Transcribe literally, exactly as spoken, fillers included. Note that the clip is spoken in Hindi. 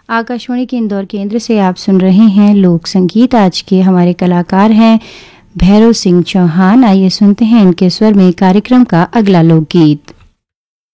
आकाशवाणी के इंदौर केंद्र से आप सुन रहे हैं लोक संगीत। आज के हमारे कलाकार हैं भैरव सिंह चौहान। आइए सुनते हैं इनके स्वर में कार्यक्रम का अगला लोकगीत।